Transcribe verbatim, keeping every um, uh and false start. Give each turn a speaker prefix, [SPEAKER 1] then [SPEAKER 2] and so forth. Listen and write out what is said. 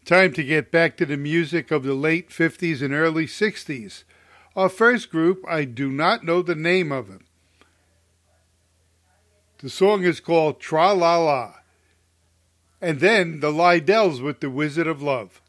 [SPEAKER 1] Time to get back to the music of the late fifties and early sixties. Our first group, I do not know the name of it. The song is called Tra La La. And then the Lydells with The Wizard of Love.